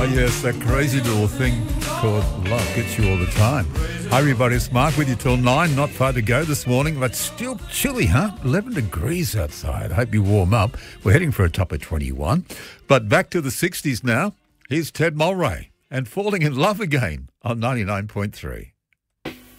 Oh, yes, that crazy little thing called love gets you all the time. Hi, everybody. It's Mark with you till 9. Not far to go this morning, but still chilly, huh? 11 degrees outside. I hope you warm up. We're heading for a top of 21. But back to the 60s now. Here's Ted Mulray and Falling in Love Again on 99.3.